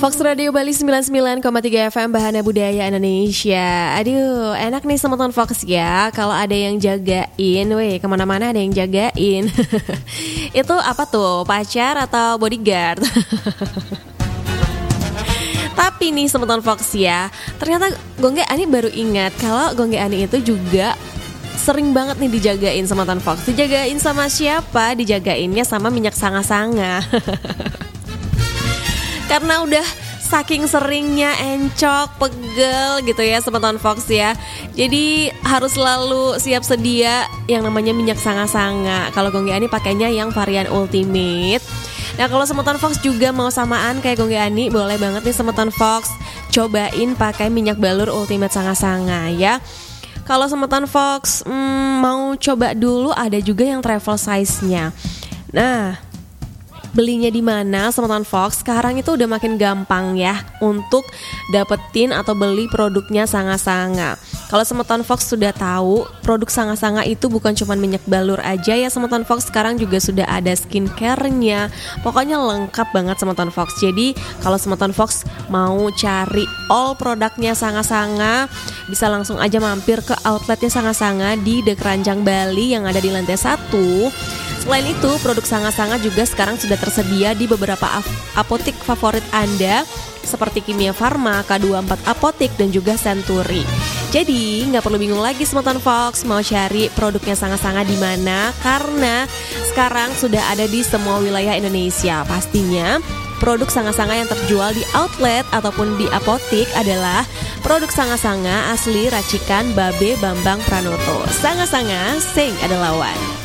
Fox Radio Bali 99,3 FM Bahana Budaya Indonesia. Aduh, enak nih sama teman Fox ya. Kalau ada yang jagain, kemana-mana ada yang jagain. Itu apa tuh, pacar atau bodyguard? Tapi nih teman Fox ya, ternyata Gongge Ani baru ingat kalau Gongge Ani itu juga sering banget nih dijagain sama Tan Fox. Dijagain sama siapa? Dijagainnya sama minyak sanga-sanga. Karena udah saking seringnya encok, pegel gitu ya sama Tan Fox ya. Jadi harus selalu siap sedia yang namanya minyak sanga-sanga. Kalau Gongge Ani pakainya yang varian ultimate. Nah kalau sama Tan Fox juga mau samaan kayak Gongge Ani, boleh banget nih sama Tan Fox cobain pakai minyak balur ultimate sanga-sanga ya. Kalau sama Tan Fox mau coba dulu, ada juga yang travel size-nya. Nah, belinya di mana sama Tan Fox? Sekarang itu udah makin gampang ya untuk dapetin atau beli produknya sanga-sanga. Kalau sama Tan Fox sudah tahu, produk sanga-sanga itu bukan cuma minyak balur aja ya sama Tan Fox. Sekarang juga sudah ada skincare-nya. Pokoknya lengkap banget sama Tan Fox. Jadi kalau sama Tan Fox mau cari all produknya sanga-sanga, bisa langsung aja mampir ke outletnya sanga-sanga di The Keranjang Bali yang ada di lantai 1. Selain itu, produk sanga-sanga juga sekarang sudah tersedia di beberapa apotik favorit Anda seperti Kimia Farma, K24 Apotik, dan juga Century. Jadi, nggak perlu bingung lagi sama Tan Fox mau cari produknya sanga-sanga di mana, karena sekarang sudah ada di semua wilayah Indonesia. Pastinya, produk sanga-sanga yang terjual di outlet ataupun di apotik adalah produk sanga-sanga asli racikan Babe Bambang Pranoto. Sanga-sanga, sing ada lawan.